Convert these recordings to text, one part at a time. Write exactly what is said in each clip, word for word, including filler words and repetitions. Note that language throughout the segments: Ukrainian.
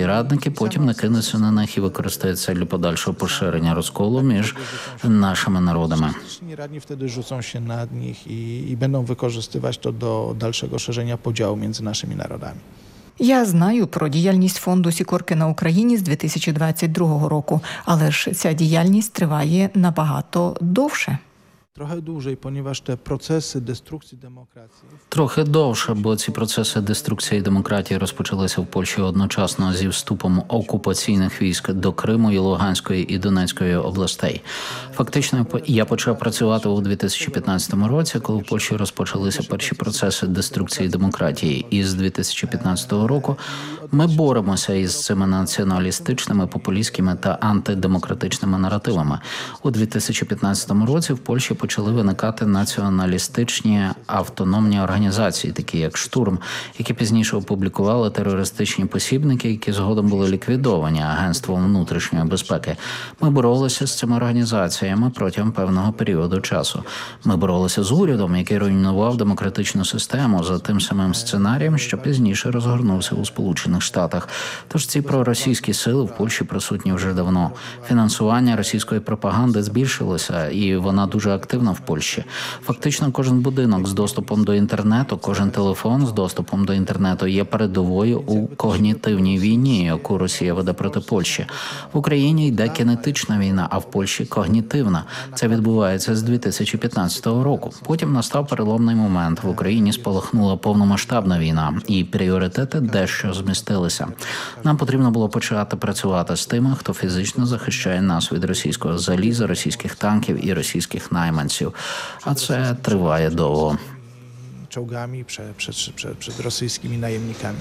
радники потім накинуться на них і використають це для подальшого поширення розколу між нашими народами. Radni wtedy rzucą się na nich i, i będą wykorzystywać to do dalszego szerzenia podziału między naszymi narodami. Я знаю про діяльність фонду «Сікорки» на Україні з дві тисячі двадцять другого року, але ж ця діяльність триває набагато довше. Trochę dłużej, ponieważ te procesy destrukcji demokracji... Трохи довше, бо ці процеси деструкції демократії розпочалися в Польщі одночасно зі вступом окупаційних військ до Криму і Луганської і Донецької областей. Фактично, я почав працювати у дві тисячі п'ятнадцятому році, коли в Польщі розпочалися перші процеси деструкції демократії. І з дві тисячі п'ятнадцятого року ми боремося із цими націоналістичними, популістськими та антидемократичними наративами. У дві тисячі п'ятнадцятому році в Польщі почали виникати націоналістичні автономні організації, такі як «Штурм», які пізніше опублікували терористичні посібники, які згодом були ліквідовані Агентством внутрішньої безпеки. Ми боролися з цими організаціями протягом певного періоду часу. Ми боролися з урядом, який руйнував демократичну систему за тим самим сценарієм, що пізніше розгорнувся у Сполучених Штатах. Тож ці проросійські сили в Польщі присутні вже давно. Фінансування російської пропаганди збільшилося, і вона дуже активна в Польщі. Фактично, кожен будинок з доступом до інтернету, кожен телефон з доступом до інтернету є передовою у когнітивній війні, яку Росія веде проти Польщі. В Україні йде кінетична війна, а в Польщі когнітивна. Це відбувається з дві тисячі п'ятнадцятого року. Потім настав переломний момент. В Україні спалахнула повномасштабна війна, і пріоритети дещо змістилися. Нам потрібно було почати працювати з тими, хто фізично захищає нас від російського заліза, російських танків і російських найманців. А це триває довго. Czołgami przed, przed, przed, przed rosyjskimi najemnikami.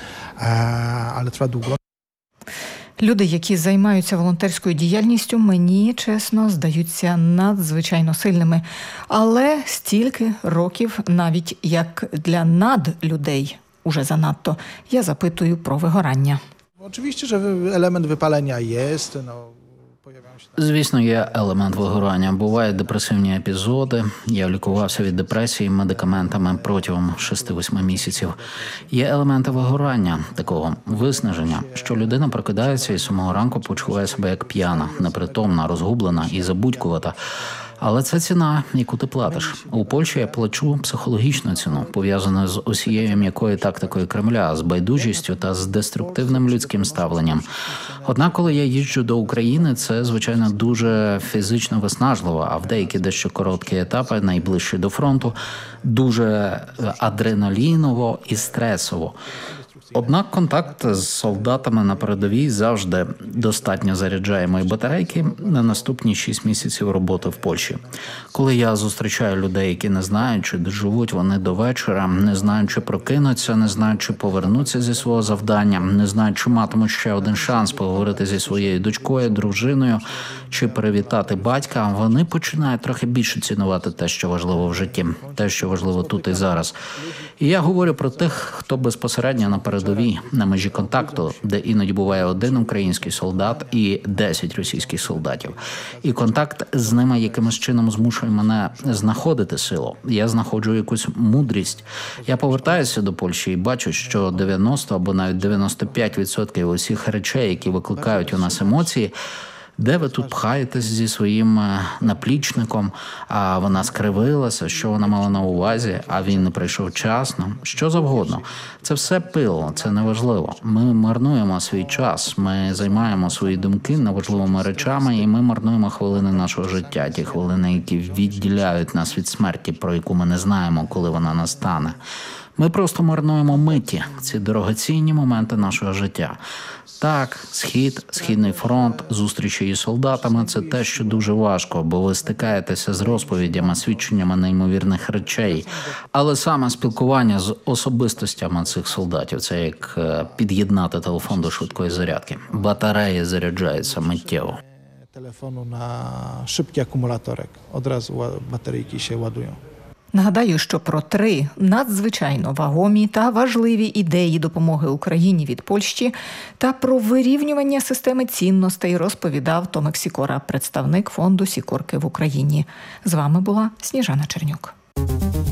Ale trwa długo. Люди, які займаються волонтерською діяльністю, мені, чесно, здаються надзвичайно сильними. Але стільки років навіть як для надлюдей уже занадто. Я запитую про вигорання. Oczywiście, że element wypalenia jest, no. Звісно, є елемент вигорання. Бувають депресивні епізоди. Я лікувався від депресії медикаментами протягом шести-восьми місяців. Є елементи вигорання, такого виснаження, що людина прокидається і з самого ранку почуває себе як п'яна, непритомна, розгублена і забудькувата. Але це ціна, яку ти платиш. У Польщі я плачу психологічну ціну, пов'язану з усією м'якою тактикою Кремля, з байдужістю та з деструктивним людським ставленням. Однак, коли я їжджу до України, це, звичайно, дуже фізично виснажливо, а в деякі дещо короткі етапи, найближчі до фронту, дуже адреналіново і стресово. Однак контакт з солдатами на передовій завжди достатньо заряджає мої батарейки на наступні шість місяців роботи в Польщі. Коли я зустрічаю людей, які не знають, чи доживуть вони до вечора, не знають, чи прокинуться, не знають, чи повернуться зі свого завдання, не знають, чи матимуть ще один шанс поговорити зі своєю дочкою, дружиною, чи привітати батька, вони починають трохи більше цінувати те, що важливо в житті, те, що важливо тут і зараз. І я говорю про тих, хто безпосередньо на передовій, на межі контакту, де іноді буває один український солдат і десять російських солдатів. І контакт з ними якимось чином змушує мене знаходити силу. Я знаходжу якусь мудрість. Я повертаюся до Польщі і бачу, що дев'яносто або навіть дев'яносто п'ять відсотків усіх речей, які викликають у нас емоції, де ви тут пхаєтесь зі своїм наплічником, а вона скривилася, що вона мала на увазі, а він не прийшов вчасно, що завгодно. Це все пил, це неважливо. Ми марнуємо свій час, ми займаємо свої думки неважливими речами, і ми марнуємо хвилини нашого життя, ті хвилини, які відділяють нас від смерті, про яку ми не знаємо, коли вона настане. Ми просто марнуємо миті, ці дорогоцінні моменти нашого життя. Так, Схід, Східний фронт, зустрічі із солдатами – це те, що дуже важко, бо ви стикаєтеся з розповідями, свідченнями неймовірних речей. Але саме спілкування з особистостями цих солдатів – це як під'єднати телефон до швидкої зарядки. Батареї заряджаються миттєво. Телефону на швидкий акумуляторик. Одразу батарейки ще ладують. Нагадаю, що про три надзвичайно вагомі та важливі ідеї допомоги Україні від Польщі та про вирівнювання системи цінностей розповідав Томик Сікора, представник фонду «Сікорки» в Україні. З вами була Сніжана Чернюк.